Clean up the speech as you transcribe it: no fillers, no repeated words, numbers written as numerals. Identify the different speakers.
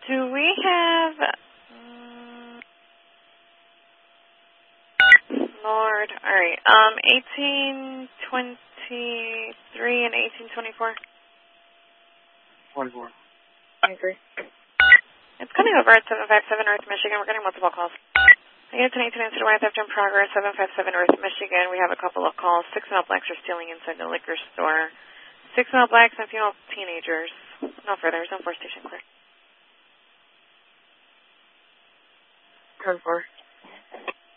Speaker 1: Do we have... Lord. All right. 1823 and 1824.
Speaker 2: 24.
Speaker 1: I agree. It's coming over at 757 North Michigan. We're getting multiple calls. Unit 1018 incident with theft in progress, 757 North Michigan. We have a couple of calls. 6 male blacks are stealing inside the liquor store. 6 male blacks and female teenagers. No further. Zone 4 station clear.
Speaker 2: 10-4.